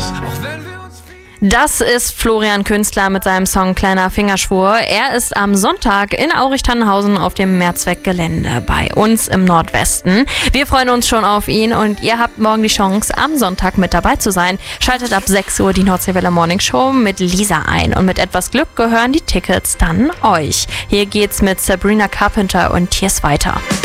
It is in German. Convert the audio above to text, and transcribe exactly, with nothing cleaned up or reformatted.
Das ist Florian Künstler mit seinem Song Kleiner Fingerschwur. Er ist am Sonntag in Aurich-Tannenhausen auf dem Mehrzweckgelände bei uns im Nordwesten. Wir freuen uns schon auf ihn und ihr habt morgen die Chance, am Sonntag mit dabei zu sein. Schaltet ab sechs Uhr die Nordseewelle Morning Show mit Lisa ein und mit etwas Glück gehören die Tickets dann euch. Hier geht's mit Sabrina Carpenter und Tears weiter.